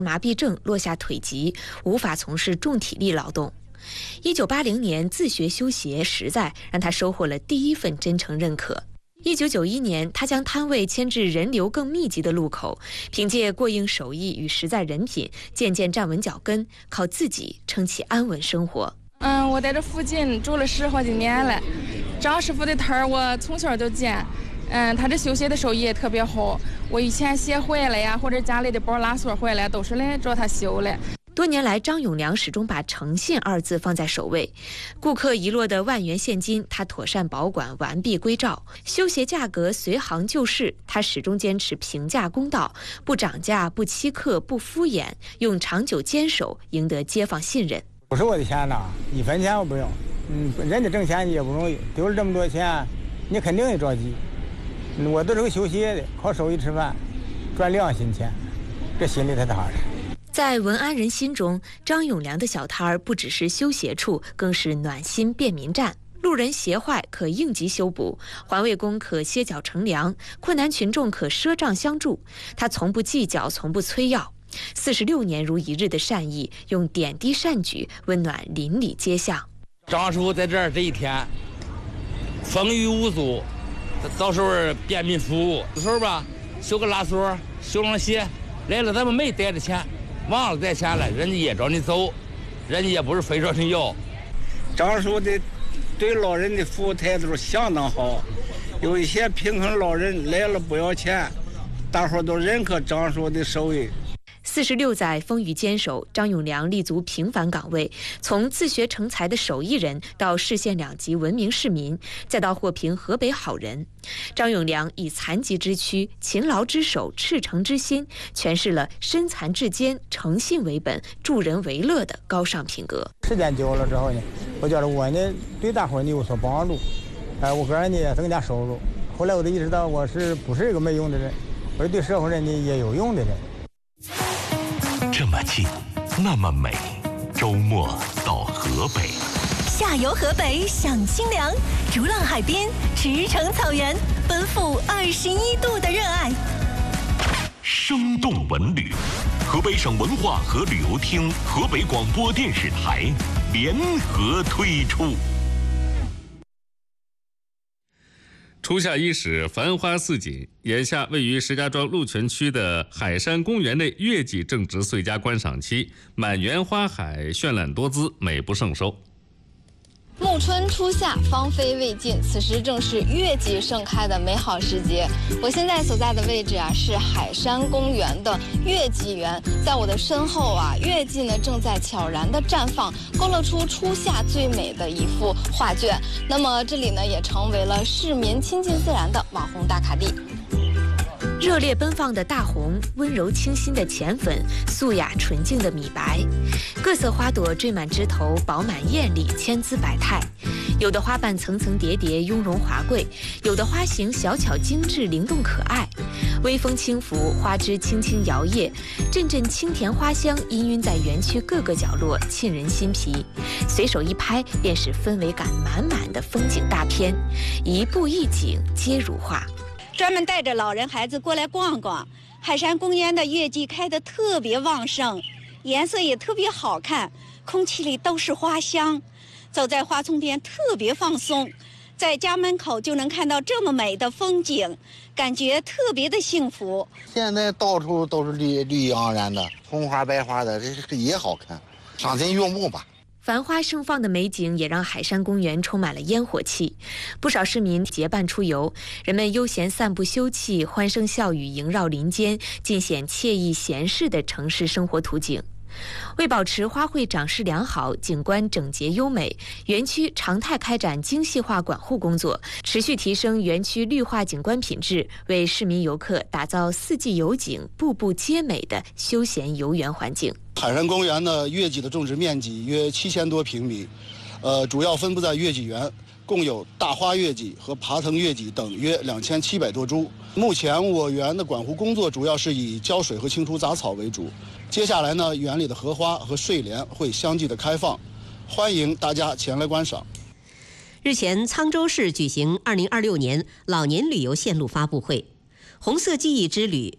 麻痹症落下腿疾，无法从事重体力劳动。1980年自学修鞋实在让他收获了第一份真诚认可。1991年，他将摊位迁至人流更密集的路口，凭借过硬手艺与实在人品，渐渐站稳脚跟，靠自己撑起安稳生活。 我在这附近住了10好几年了，张师傅的摊儿我从小就见。他这修鞋的手艺也特别好，我以前鞋坏了呀，或者家里的包拉锁坏了，都是来找他修了。 多年来，张永良始终把诚信2字放在首位。顾客遗落的万元现金，他妥善保管，完璧归赵。修鞋价格随行就市，他始终坚持平价公道，不涨价，不欺客，不敷衍，用长久坚守赢得街坊信任。 不是我的钱呐，1分钱我不用。人家挣钱也不容易，丢了这么多钱，你肯定得着急。我都是个修鞋的，靠手艺吃饭，赚良心钱，这心里才踏实。 在文安人心中，张永良的小摊儿不只是修鞋处，更是暖心便民站。路人鞋坏可应急修补，环卫工可歇脚乘凉，困难群众可赊账相助。他从不计较，从不催要。46年如一日的善意，用点滴善举温暖邻里街巷。 张师傅在这儿这一天，风雨无阻，到时候便民服务，有时候吧修个拉锁，修双鞋，来了咱们没带着钱。忘了带钱了，人家也找你走，人家也不是非找你要。 张叔的对老人的服务态度相当好，有一些贫困老人来了不要钱，大伙都认可张叔的手艺。 46载风雨坚守，张永良立足平凡岗位，从自学成才的手艺人到市县2级文明市民，再到获评河北好人。张永良以残疾之躯、勤劳之手、赤诚之心，诠释了身残志坚、诚信为本、助人为乐的高尚品格。 时间久了之后呢，我觉得我呢对大伙呢有所帮助，我个人呢也增加收入。后来我就意识到我是不是一个没用的人，我是对社会人呢也有用的人。 这么近，那么美，周末到河北， 下游河北享清凉，逐浪海边，驰骋草原，奔赴21度的热爱。 生动文旅，河北省文化和旅游厅、河北广播电视台联合推出。 初夏伊始，繁花似锦。眼下位于石家庄鹿泉区的海山公园内月季正值最佳观赏期，满园花海绚烂多姿，美不胜收。 暮春初夏，芳菲未尽，此时正是月季盛开的美好时节。我现在所在的位置是海山公园的月季园，在我的身后月季呢正在悄然的绽放，勾勒出初夏最美的一幅画卷。那么这里呢也成为了市民亲近自然的网红打卡地。 热烈奔放的大红，温柔清新的浅粉，素雅纯净的米白，各色花朵缀满枝头，饱满艳丽，千姿百态。有的花瓣层层叠叠，雍容华贵；有的花型小巧精致，灵动可爱。微风轻拂，花枝轻轻摇曳，阵阵清甜花香氤氲在园区各个角落，沁人心脾。随手一拍，便是氛围感满满的风景大片，一步一景皆如画。 专门带着老人孩子过来逛逛，海山公园的月季开得特别旺盛，颜色也特别好看，空气里都是花香，走在花丛边特别放松，在家门口就能看到这么美的风景，感觉特别的幸福。 现在到处都是绿意盎然的，红花白花的，这也好看，赏心悦目吧。 繁花盛放的美景也让海山公园充满了烟火气，不少市民结伴出游，人们悠闲散步休憩，欢声笑语萦绕林间，尽显惬意闲适的城市生活图景。为保持花卉长势良好，景观整洁优美，园区常态开展精细化管护工作，持续提升园区绿化景观品质，为市民游客打造四季有景、步步皆美的休闲游园环境。 海山公园的月季的种植面积约7000多平米，主要分布在月季园，共有大花月季和爬藤月季等约2700多株。目前我园的管护工作主要是以浇水和清除杂草为主。接下来呢，园里的荷花和睡莲会相继的开放，欢迎大家前来观赏。 日前，沧州市举行2026年老年旅游线路发布会，红色记忆之旅